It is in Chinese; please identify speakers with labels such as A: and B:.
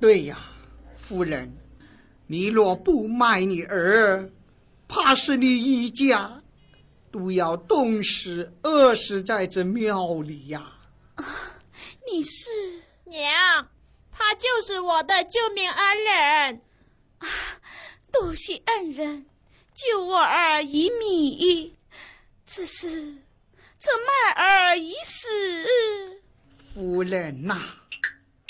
A: 对呀，夫人，你若不卖你儿，怕是你一家都要冻死饿死在这庙里呀。
B: 你是
C: 娘，他就是我的救命恩人
B: 啊！多谢恩人救我儿一命，只是这麦儿已死。
A: 夫人呐，